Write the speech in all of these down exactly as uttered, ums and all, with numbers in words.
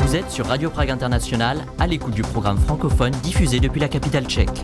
Vous êtes sur Radio Prague International, à l'écoute du programme francophone diffusé depuis la capitale tchèque.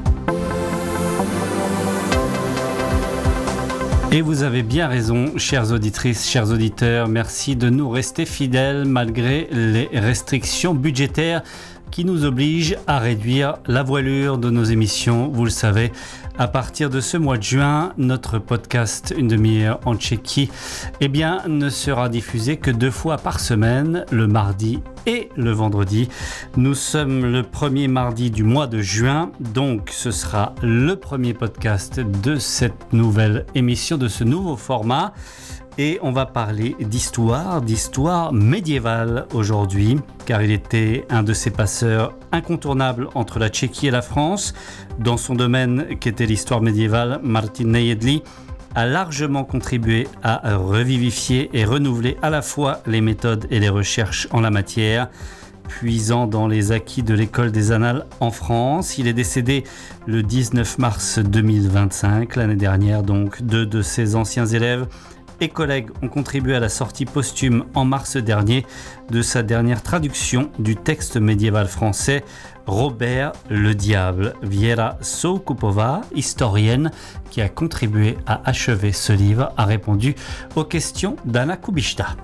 Et vous avez bien raison, chères auditrices, chers auditeurs, merci de nous rester fidèles malgré les restrictions budgétaires qui nous obligent à réduire la voilure de nos émissions. Vous le savez, à partir de ce mois de juin, notre podcast Une demi-heure en Tchéquie eh bien, ne sera diffusé que deux fois par semaine, le mardi et le vendredi. Nous sommes le premier mardi du mois de juin, donc ce sera le premier podcast de cette nouvelle émission, de ce nouveau format. Et on va parler d'histoire, d'histoire médiévale aujourd'hui, car il était un de ces passeurs incontournables entre la Tchéquie et la France. Dans son domaine qu'était l'histoire médiévale, Martin Nejedlý a largement contribué à revivifier et renouveler à la fois les méthodes et les recherches en la matière, puisant dans les acquis de l'école des Annales en France. Il est décédé le dix-neuf mars deux mille vingt-cinq, l'année dernière, donc deux de ses anciens élèves et collègues ont contribué à la sortie posthume en mars dernier de sa dernière traduction du texte médiéval français Robert le Diable. Věra Soukupová, historienne qui a contribué à achever ce livre, a répondu aux questions d'Anna Kubišta.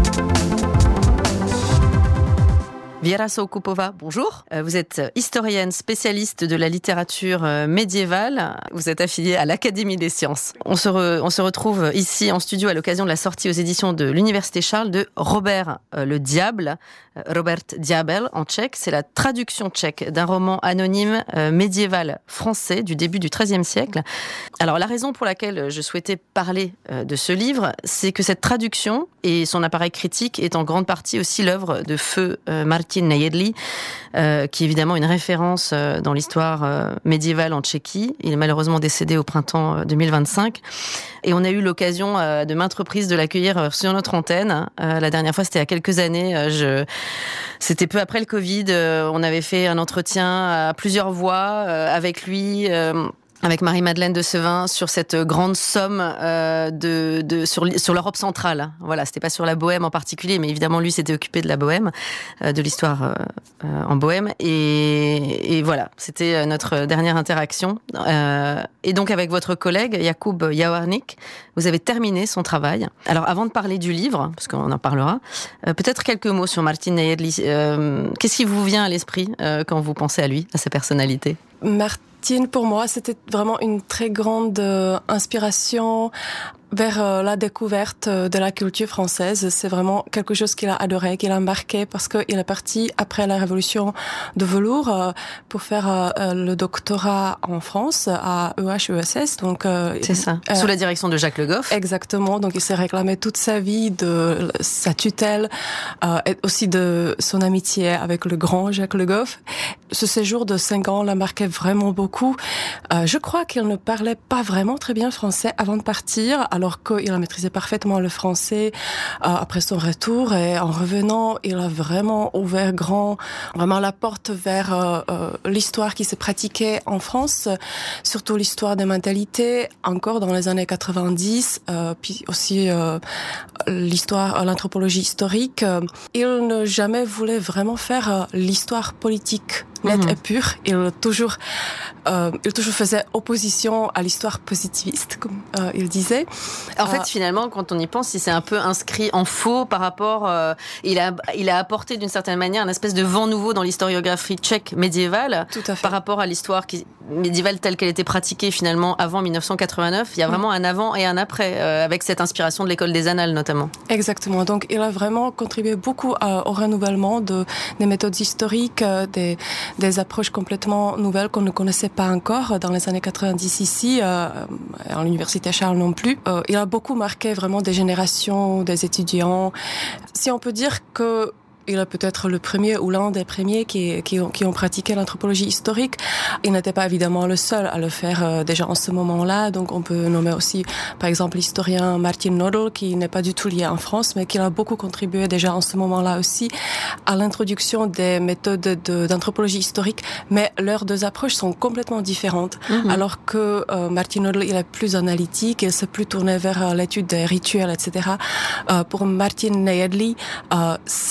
Věra Soukupová, bonjour. Vous êtes historienne spécialiste de la littérature médiévale. Vous êtes affiliée à l'Académie des sciences. On se, re, on se retrouve ici en studio à l'occasion de la sortie aux éditions de l'Université Charles de Robert le Diable, Robert Diabel en tchèque. C'est la traduction tchèque d'un roman anonyme euh, médiéval français du début du treizième siècle. Alors la raison pour laquelle je souhaitais parler euh, de ce livre, c'est que cette traduction et son appareil critique est en grande partie aussi l'œuvre de feu euh, Martin Nejedlý, euh, qui est évidemment une référence euh, dans l'histoire euh, médiévale en Tchéquie. Il est malheureusement décédé au printemps euh, deux mille vingt-cinq. Et on a eu l'occasion euh, de maintes reprises de l'accueillir euh, sur notre antenne. Euh, la dernière fois, c'était il y a quelques années. Euh, je... C'était peu après le Covid. Euh, on avait fait un entretien à plusieurs voix euh, avec lui. Euh, avec Marie-Madeleine de Sevin sur cette grande somme euh, de, de sur, sur l'Europe centrale. Voilà, c'était pas sur la Bohème en particulier, mais évidemment lui s'était occupé de la Bohème, euh, de l'histoire euh, euh, en Bohème. Et, et voilà, c'était notre dernière interaction. Euh, et donc avec votre collègue Jakub Jaworník, vous avez terminé son travail. Alors avant de parler du livre, parce qu'on en parlera, euh, peut-être quelques mots sur Martin Nejedlý. Euh, qu'est-ce qui vous vient à l'esprit euh, quand vous pensez à lui, à sa personnalité ? Martin, pour moi, c'était vraiment une très grande euh, inspiration vers euh, la découverte de la culture française. C'est vraiment quelque chose qu'il a adoré, qu'il a marqué, parce qu'il est parti après la révolution de velours euh, pour faire euh, le doctorat en France à E H E S S. Donc, euh, c'est ça, euh, sous la direction de Jacques Le Goff. Exactement, donc il s'est réclamé toute sa vie de sa tutelle euh, et aussi de son amitié avec le grand Jacques Le Goff. Ce séjour de cinq ans l'a marqué vraiment beaucoup. Euh, je crois qu'il ne parlait pas vraiment très bien français avant de partir, alors qu'il a maîtrisé parfaitement le français euh, après son retour. Et en revenant, il a vraiment ouvert grand, vraiment la porte vers euh, euh, l'histoire qui se pratiquait en France, surtout l'histoire des mentalités, encore dans les années quatre-vingt-dix, euh, puis aussi euh, l'histoire, l'anthropologie historique. Il ne jamais voulait vraiment faire euh, l'histoire politique nette mmh. et pure. Il toujours, euh, il toujours faisait opposition à l'histoire positiviste, comme euh, il disait. En fait, euh, finalement, quand on y pense, il s'est un peu inscrit en faux par rapport. Euh, il a, il a apporté d'une certaine manière une espèce de vent nouveau dans l'historiographie tchèque médiévale par rapport à l'histoire qui, médiévale telle qu'elle était pratiquée finalement avant dix-neuf cent quatre-vingt-neuf. Il y a vraiment mmh. un avant et un après, euh, avec cette inspiration de l'école des Annales notamment. Exactement. Donc, il a vraiment contribué beaucoup à, au renouvellement de, des méthodes historiques, euh, des des approches complètement nouvelles qu'on ne connaissait pas encore dans les années quatre-vingt-dix ici, euh, à l'Université Charles non plus. Euh, il a beaucoup marqué vraiment des générations, des étudiants. Si on peut dire que il est peut-être le premier ou l'un des premiers qui, qui, ont, qui ont pratiqué l'anthropologie historique. Il n'était pas évidemment le seul à le faire euh, déjà en ce moment-là. Donc on peut nommer aussi, par exemple, l'historien Martin Nodl, qui n'est pas du tout lié en France, mais qui a beaucoup contribué déjà en ce moment-là aussi à l'introduction des méthodes de, d'anthropologie historique. Mais leurs deux approches sont complètement différentes. Mm-hmm. Alors que euh, Martin Nodl, il est plus analytique, il s'est plus tourné vers l'étude des rituels, et cetera. Euh, pour Martin Nejedlý, euh, c'était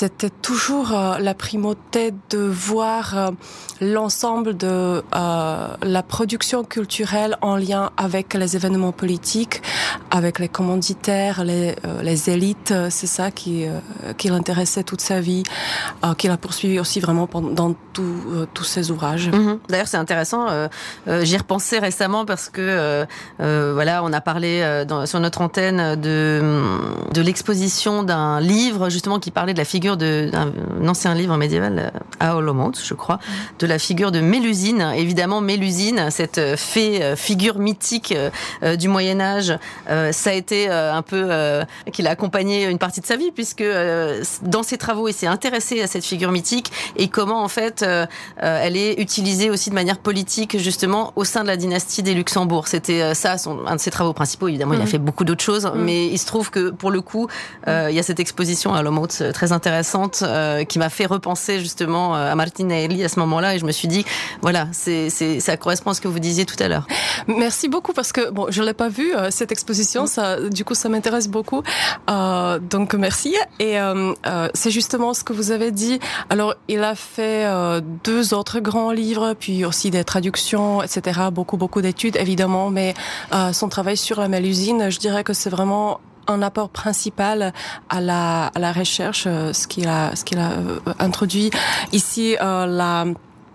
toujours euh, la primauté de voir euh, l'ensemble de euh, la production culturelle en lien avec les événements politiques, avec les commanditaires, les, euh, les élites. C'est ça qui, euh, qui l'intéressait toute sa vie, euh, qui l'a poursuivi aussi vraiment pendant, dans tout, euh, tous ses ouvrages. Mmh. D'ailleurs, c'est intéressant. Euh, euh, j'y repensais récemment parce que euh, euh, voilà, on a parlé euh, dans, sur notre antenne de, de l'exposition d'un livre justement qui parlait de la figure de, d'un ancien livre médiéval à Olomouc, je crois, de la figure de Mélusine. Évidemment, Mélusine, cette fée, figure mythique euh, du Moyen-Âge, euh, ça a été euh, un peu euh, qui l'a accompagné une partie de sa vie, puisque euh, dans ses travaux, il s'est intéressé à cette figure mythique et comment en fait euh, elle est utilisée aussi de manière politique justement au sein de la dynastie des Luxembourg. C'était euh, ça, son, un de ses travaux principaux. Évidemment, mmh. il a fait beaucoup d'autres choses, mmh. mais il se trouve que pour le coup, euh, il y a cette exposition à Olomouc très intéressante euh, qui m'a fait repenser justement à Martinelli à ce moment-là, et je me suis dit, voilà, c'est, c'est, ça correspond à ce que vous disiez tout à l'heure. Merci beaucoup, parce que bon, je l'ai pas vue euh, cette exposition, ça, du coup, ça m'intéresse beaucoup. Euh, donc merci. Et euh, euh, c'est justement ce que vous avez dit. Alors, il a fait euh, deux autres grands livres, puis aussi des traductions, et cetera. Beaucoup, beaucoup d'études, évidemment, mais euh, son travail sur la Mélusine, je dirais que c'est vraiment un apport principal à la, à la recherche, euh, ce qu'il a, ce qu'il a euh, introduit ici, euh, la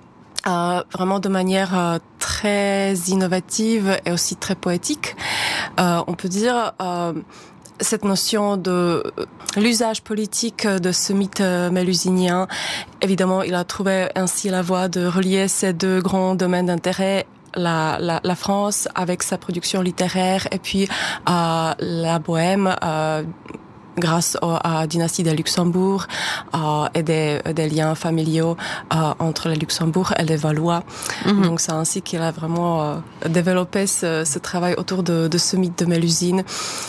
Euh, vraiment de manière euh, très innovative et aussi très poétique. Euh, on peut dire euh, cette notion de l'usage politique de ce mythe mélusinien. Évidemment, il a trouvé ainsi la voie de relier ces deux grands domaines d'intérêt. La, la, la France avec sa production littéraire et puis euh, la Bohème euh, grâce à la dynastie de Luxembourg euh, et des, des liens familiaux euh, entre les Luxembourg et les Valois. Mm-hmm. Donc c'est ainsi qu'il a vraiment euh, développé ce, ce travail autour de, de ce mythe de Mélusine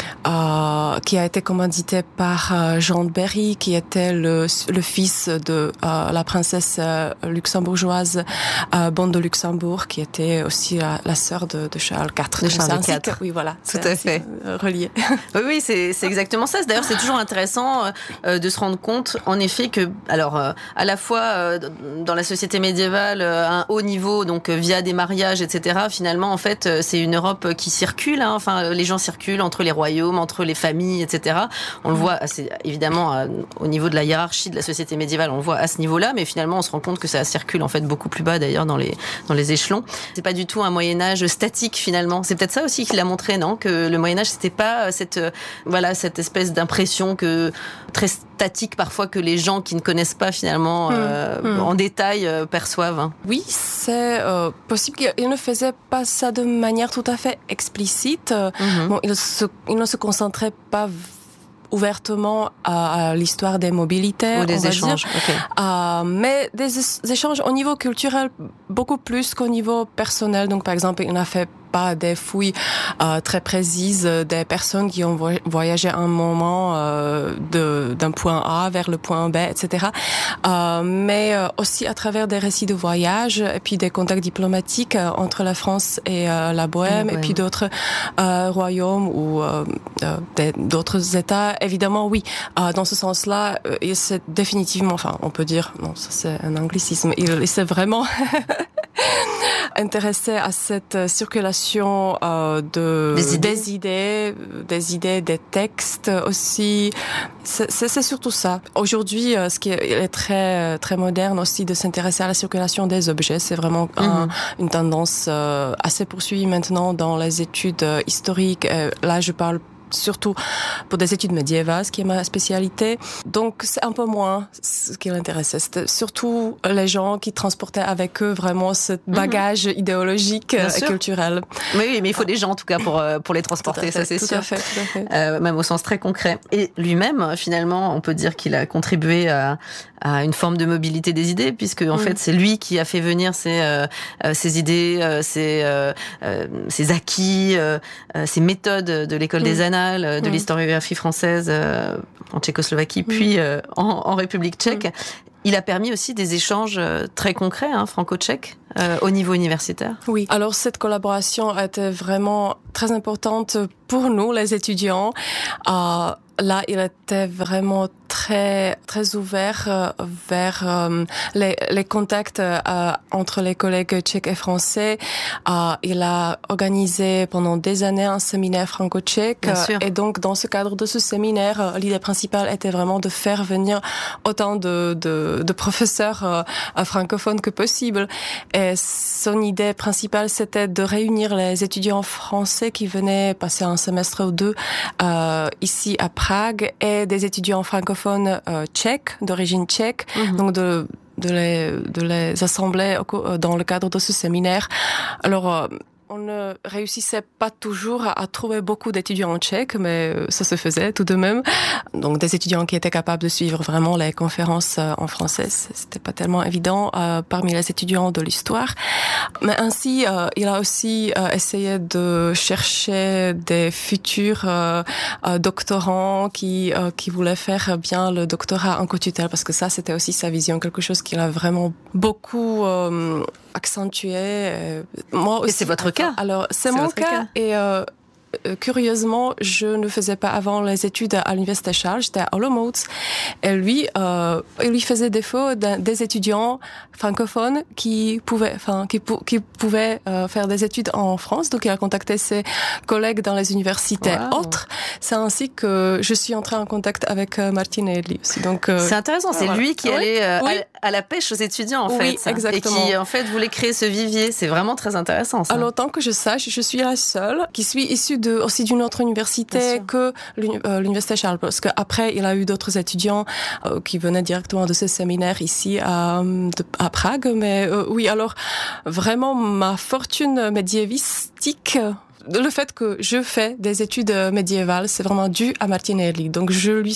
euh, qui a été commandité par euh, Jean de Berry, qui était le, le fils de euh, la princesse euh, luxembourgeoise euh, Bonne de Luxembourg, qui était aussi la, la sœur de, de Charles quatre. De Charles quatre. Que, oui, voilà. Tout à fait. Euh, relié. Oui, oui, c'est, c'est exactement ça. D'ailleurs, c'est toujours intéressant euh, de se rendre compte, en effet, que, alors, euh, à la fois euh, dans la société médiévale, euh, à un haut niveau, donc euh, via des mariages, et cetera. Finalement, en fait, euh, c'est une Europe qui circule. Hein, enfin, les gens circulent entre les royaumes, entre les familles, et cetera. On le voit, c'est évidemment euh, au niveau de la hiérarchie de la société médiévale, on le voit à ce niveau-là, mais finalement, on se rend compte que ça circule en fait beaucoup plus bas, d'ailleurs, dans les dans les échelons. C'est pas du tout un Moyen Âge statique, finalement. C'est peut-être ça aussi qui l'a montré, non ? Que le Moyen Âge, c'était pas cette euh, voilà cette espèce d'impression que très statique parfois que les gens qui ne connaissent pas finalement euh, mmh, mmh. en détail euh, perçoivent. Hein. Oui, c'est euh, possible qu'il ne faisait pas ça de manière tout à fait explicite. Mmh. Bon, il, se, il ne se concentrait pas ouvertement à, à l'histoire des mobilités, ou des on va échanges, dire. Okay. Euh, mais des échanges au niveau culturel beaucoup plus qu'au niveau personnel. Donc, par exemple, il n'a fait pas des fouilles euh, très précises des personnes qui ont voyagé un moment euh, de, d'un point A vers le point B, et cetera. Euh, mais euh, aussi à travers des récits de voyage et puis des contacts diplomatiques euh, entre la France et euh, la Bohème, et puis d'autres euh, royaumes ou euh, euh, des, d'autres États. Évidemment, oui. Euh, dans ce sens-là, euh, il s'est définitivement, enfin, on peut dire, non, ça c'est un anglicisme. Il, il s'est vraiment intéressé à cette circulation euh, de des idées. des idées, des idées, des textes aussi. C'est, c'est, c'est surtout ça. Aujourd'hui, euh, ce qui est très très moderne aussi, de s'intéresser à la circulation des objets, c'est vraiment mm-hmm. un, une tendance euh, assez poursuivie maintenant dans les études euh, historiques. Euh, là, je parle surtout pour des études médiévales, ce qui est ma spécialité. Donc, c'est un peu moins ce qui l'intéressait. C'était surtout les gens qui transportaient avec eux vraiment ce bagage mmh. idéologique Bien et sûr. culturel. Oui, oui, mais il faut des gens, en tout cas, pour, pour les transporter, fait, ça c'est tout sûr. À fait, tout à fait. Euh, même au sens très concret. Et lui-même, finalement, on peut dire qu'il a contribué à, à une forme de mobilité des idées, puisque, en mmh. fait, c'est lui qui a fait venir ses, euh, ses idées, euh, ses, euh, ses acquis, euh, ses méthodes de l'école mmh. des annales, de mmh. l'historiographie française euh, en Tchécoslovaquie, mmh. puis euh, en, en République tchèque. Mmh. Il a permis aussi des échanges très concrets, hein, franco-tchèques, euh, au niveau universitaire. Oui. Alors, cette collaboration a été vraiment très importante pour nous, les étudiants. Euh, là, il était vraiment très très ouvert euh, vers euh, les, les contacts euh, entre les collègues tchèques et français. Euh, il a organisé pendant des années un séminaire franco-tchèque. Euh, et donc, dans ce cadre de ce séminaire, euh, l'idée principale était vraiment de faire venir autant de, de, de professeurs euh, francophones que possible. Et son idée principale, c'était de réunir les étudiants français qui venaient passer un semestre ou deux euh, ici à Prague et des étudiants francophones euh, tchèques, d'origine tchèque, mmh. donc de de les de les assembler dans le cadre de ce séminaire. Alors euh, on ne réussissait pas toujours à trouver beaucoup d'étudiants tchèques, mais ça se faisait tout de même. Donc des étudiants qui étaient capables de suivre vraiment les conférences en français, c'était pas tellement évident euh, parmi les étudiants de l'histoire. Mais ainsi, euh, il a aussi euh, essayé de chercher des futurs euh, euh, doctorants qui euh, qui voulaient faire bien le doctorat en co-tutelle, parce que ça, c'était aussi sa vision, quelque chose qu'il a vraiment beaucoup euh, accentué. Moi aussi. Et c'est votre cas. Alors, c'est, c'est mon cas, cas. Et euh, curieusement, je ne faisais pas avant les études à l'université Charles, j'étais à Olomouc. Et lui, euh, il lui faisait défaut des étudiants francophones qui pouvaient, enfin, qui, pou- qui pouvaient euh, faire des études en France. Donc, il a contacté ses collègues dans les universités wow. autres. C'est ainsi que je suis entrée en contact avec euh, Martine Edli aussi. Donc, euh, c'est intéressant. C'est voilà. lui qui oui. allait euh, oui. à, à la pêche aux étudiants, en oui, fait. Exactement. Et qui, en fait, voulait créer ce vivier. C'est vraiment très intéressant, ça. Alors, tant que je sache, je suis la seule qui suis issue de, aussi d'une autre université que l'université Charles, parce qu'après il a eu d'autres étudiants euh, qui venaient directement de ce séminaire ici à, de, à Prague, mais euh, oui, alors vraiment ma fortune médiévistique, le fait que je fais des études médiévales, c'est vraiment dû à Martine Edli. Donc je lui,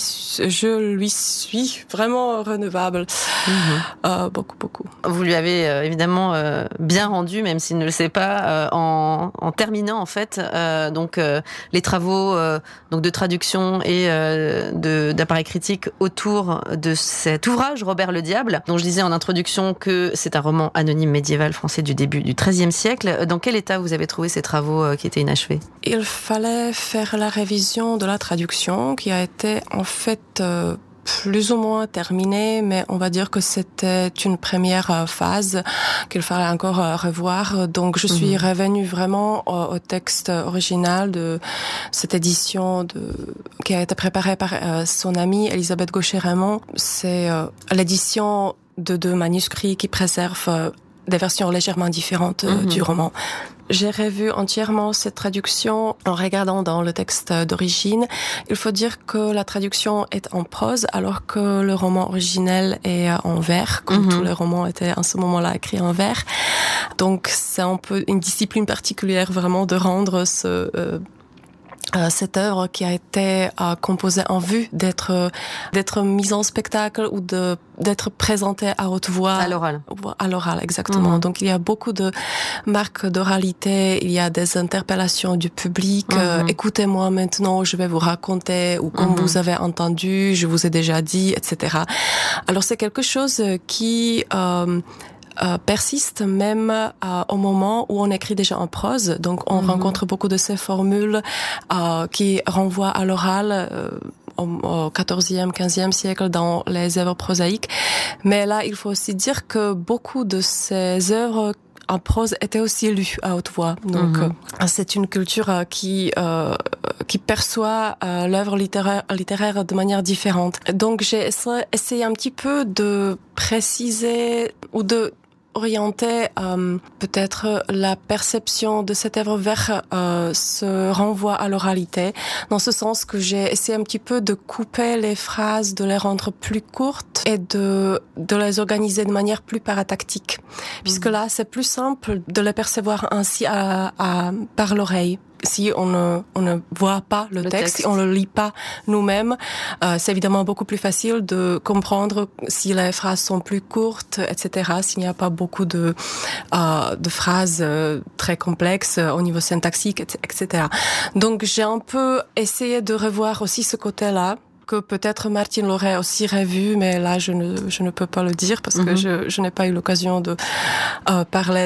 je lui suis vraiment redevable. Mmh. Euh, beaucoup, beaucoup. Vous lui avez euh, évidemment euh, bien rendu, même s'il ne le sait pas, euh, en, en terminant en fait euh, donc euh, les travaux euh, donc de traduction et euh, de, d'appareil critique autour de cet ouvrage Robert le Diable, dont je disais en introduction que c'est un roman anonyme médiéval français du début du treizième siècle. Dans quel état vous avez trouvé ces travaux euh, qui étaient inachevé? Il fallait faire la révision de la traduction qui a été en fait euh, plus ou moins terminée, mais on va dire que c'était une première phase qu'il fallait encore revoir. Donc je suis mmh. revenue vraiment au, au texte original de cette édition de, qui a été préparée par euh, son amie Elisabeth Gaucher-Raymond. C'est euh, l'édition de deux manuscrits qui préservent euh, des versions légèrement différentes euh, mmh. du roman. J'ai revu entièrement cette traduction en regardant dans le texte d'origine. Il faut dire que la traduction est en prose alors que le roman originel est en vers, comme mm-hmm. tous les romans étaient en ce moment-là écrits en vers. Donc c'est un peu une discipline particulière vraiment de rendre ce... Euh, Euh, cette œuvre qui a été euh, composée en vue d'être euh, d'être mise en spectacle ou de d'être présentée à haute voix à l'oral à l'oral exactement. Mmh. Donc il y a beaucoup de marques d'oralité, il y a des interpellations du public, mmh. euh, écoutez-moi maintenant, je vais vous raconter, ou comme mmh. vous avez entendu, je vous ai déjà dit, et cetera. Alors c'est quelque chose qui euh, Euh, persiste même euh, au moment où on écrit déjà en prose. Donc on mmh. rencontre beaucoup de ces formules euh, qui renvoient à l'oral euh, au, au quatorzième, quinzième siècle dans les œuvres prosaïques. Mais là, il faut aussi dire que beaucoup de ces œuvres en prose étaient aussi lues à haute voix. Donc mmh. euh, c'est une culture euh, qui euh, qui perçoit euh, l'œuvre littéraire, littéraire de manière différente. Donc j'ai essayé un petit peu de préciser ou de orienter euh, peut-être la perception de cette œuvre vers euh, ce renvoi à l'oralité, dans ce sens que j'ai essayé un petit peu de couper les phrases, de les rendre plus courtes et de de les organiser de manière plus paratactique, mmh. puisque là c'est plus simple de les percevoir ainsi à, à par l'oreille. Si on ne, on ne voit pas le, le texte, texte, si on le lit pas nous-mêmes, euh, c'est évidemment beaucoup plus facile de comprendre si les phrases sont plus courtes, et cetera. S'il n'y a pas beaucoup de, euh, de phrases euh, très complexes euh, au niveau syntaxique, et cetera. Donc j'ai un peu essayé de revoir aussi ce côté-là, que peut-être Martine l'aurait aussi revu, mais là je ne, je ne peux pas le dire parce mm-hmm. que je, je n'ai pas eu l'occasion de euh, parler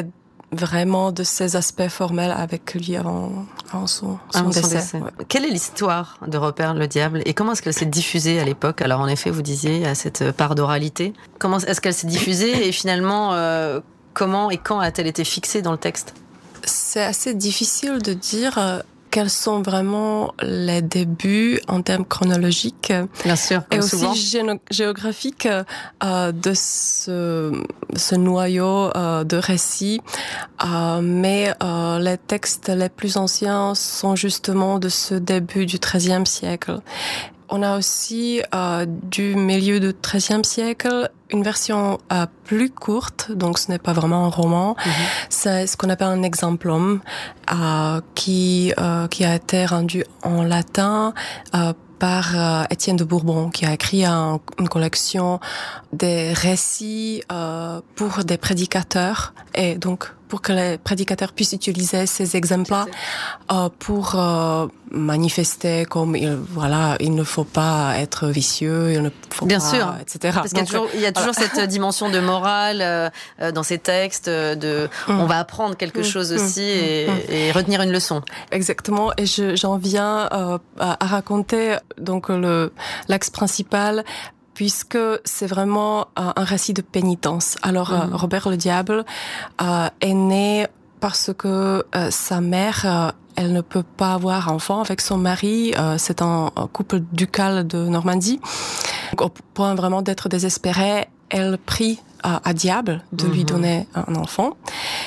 vraiment de ces aspects formels avec lui avant, avant son, son avant décès. Son décès. Ouais. Quelle est l'histoire de Robert le Diable et comment est-ce qu'elle s'est diffusée à l'époque? Alors en effet, vous disiez, il y a cette part d'oralité. Comment est-ce qu'elle s'est diffusée et finalement, euh, comment et quand a-t-elle été fixée dans le texte? C'est assez difficile de dire euh, quels sont vraiment les débuts en termes chronologiques. Bien sûr, comme et souvent. aussi géno- géographiques euh, de ce, ce noyau euh, de récits. Euh, mais euh, les textes les plus anciens sont justement de ce début du treizième siècle. On a aussi euh, du milieu du treizième siècle une version euh, plus courte, donc ce n'est pas vraiment un roman. Mm-hmm. C'est ce qu'on appelle un exemplum, euh, qui euh, qui a été rendu en latin euh, par euh, Étienne de Bourbon, qui a écrit un, une collection des récits euh, pour des prédicateurs, et donc pour que les prédicateurs puissent utiliser ces exemples-là euh, pour euh, manifester comme il, voilà, il ne faut pas être vicieux, il ne faut Bien pas, sûr. et cetera. Parce qu'il y a toujours, il y a toujours voilà. cette dimension de morale euh, dans ces textes, de mm. on va apprendre quelque mm. chose aussi mm. et, mm. et retenir une leçon. Exactement. Et je, j'en viens euh, à, à raconter donc le l'axe principal, puisque c'est vraiment euh, un récit de pénitence. Alors, mmh. euh, Robert le Diable euh, est né parce que euh, sa mère, euh, elle ne peut pas avoir enfant avec son mari. Euh, c'est un, un couple ducal de Normandie. Donc, au point vraiment d'être désespérée, elle prie à, à Diable de mmh. lui donner un enfant.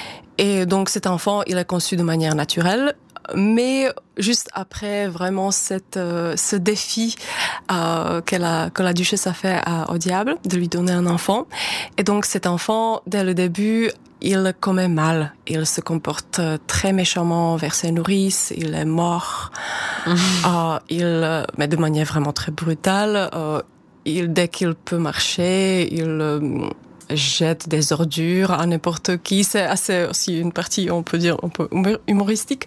Et donc, cet enfant, il est conçu de manière naturelle. Mais juste après vraiment cette euh, ce défi euh, qu'elle a que la duchesse a fait à, au diable de lui donner un enfant, et donc cet enfant dès le début il commet mal, il se comporte très méchamment vers ses nourrices, il est mort, mmh. euh, il mais de manière vraiment très brutale, euh, il dès qu'il peut marcher, il euh, jette des ordures à n'importe qui. C'est assez aussi une partie, on peut dire, un peu humoristique.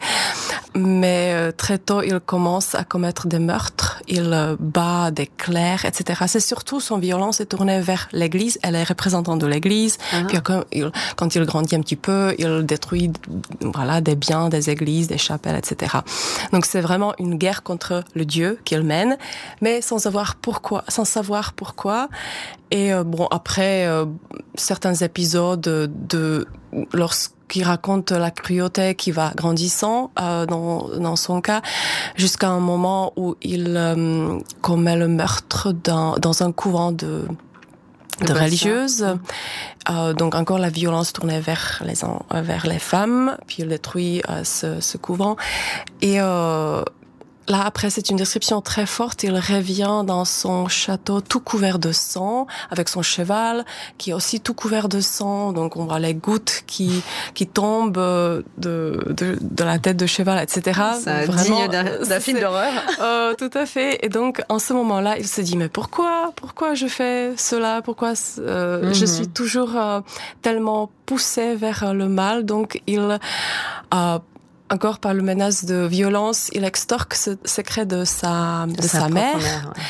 Mais euh, très tôt, il commence à commettre des meurtres. Il euh, bat des clercs, et cetera. C'est surtout son violence est tournée vers l'Église. Elle est représentante de l'Église. Uh-huh. Puis quand il, quand il grandit un petit peu, il détruit, voilà, des biens, des églises, des chapelles, et cetera. Donc c'est vraiment une guerre contre le Dieu qu'il mène, mais sans savoir pourquoi, sans savoir pourquoi. Et euh, bon, après euh, certains épisodes de, de lorsqu'il raconte la cruauté qui va grandissant euh, dans dans son cas, jusqu'à un moment où il euh, commet le meurtre dans dans un couvent de de religieuses. Euh, donc encore la violence tournée vers les vers les femmes, puis il détruit euh, ce, ce couvent. Et euh, là, après, c'est une description très forte. Il revient dans son château tout couvert de sang, avec son cheval, qui est aussi tout couvert de sang. Donc, on voit les gouttes qui, qui tombent de, de, de la tête de cheval, et cetera. C'est digne d'un, d'un film d'horreur. Euh, tout à fait. Et donc, en ce moment-là, il se dit, mais pourquoi, pourquoi je fais cela? Pourquoi, euh, mm-hmm. je suis toujours euh, tellement poussée vers le mal? Donc, il, euh, encore par le menace de violence, il extorque ce secret de sa, de, de sa, sa mère. mère ouais.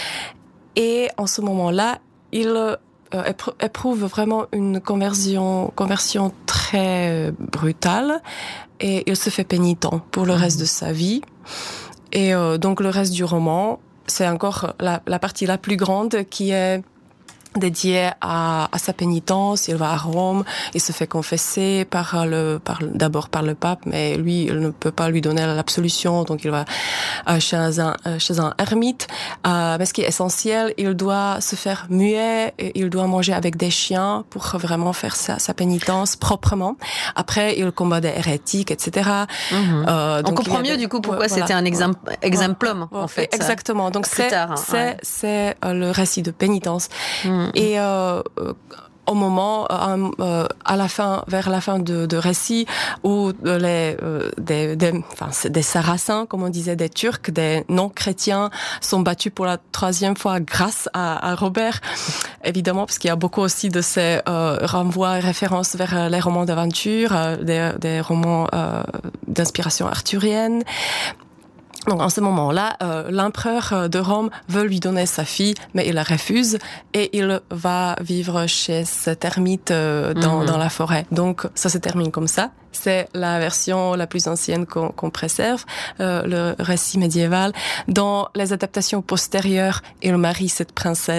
Et en ce moment-là, il euh, éprouve vraiment une conversion, conversion très brutale et il se fait pénitent pour le mmh. reste de sa vie. Et euh, donc le reste du roman, c'est encore la, la partie la plus grande qui est dédié à, à sa pénitence. Il va à Rome, il se fait confesser par le, par, d'abord par le pape, mais lui, il ne peut pas lui donner l'absolution, donc il va euh, chez un, chez un ermite. Euh, mais ce qui est essentiel, il doit se faire muet, et il doit manger avec des chiens pour vraiment faire sa, sa pénitence proprement. Après, il combat des hérétiques, et cetera. Mmh. Euh, donc On comprend mieux, du coup, pourquoi ouais, c'était voilà, un exam- ouais, exemplum, ouais, en fait. Exactement. Donc, c'est, tard, hein, c'est, ouais. c'est euh, le récit de pénitence. Mmh. Et euh, euh, au moment, euh, euh, à la fin, vers la fin de, de récit, où les euh, des, des, enfin, des Sarrasins, comme on disait, des Turcs, des non-chrétiens, sont battus pour la troisième fois grâce à, à Robert, évidemment, parce qu'il y a beaucoup aussi de ces euh, renvois et références vers les romans d'aventure, euh, des, des romans euh, d'inspiration arthurienne. Donc en ce moment-là, euh, l'empereur de Rome veut lui donner sa fille, mais il la refuse et il va vivre chez cet ermite euh, dans, mmh. dans la forêt. Donc ça se termine comme ça. C'est la version la plus ancienne qu'on, qu'on préserve, euh, le récit médiéval. Dans les adaptations postérieures, il marie cette princesse